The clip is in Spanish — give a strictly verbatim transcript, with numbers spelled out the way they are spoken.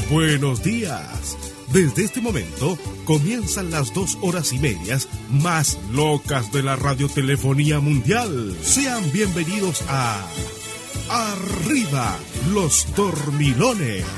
Buenos días. Desde este momento comienzan las dos horas y medias más locas de la radiotelefonía mundial. Sean bienvenidos a Arriba los Dormilones.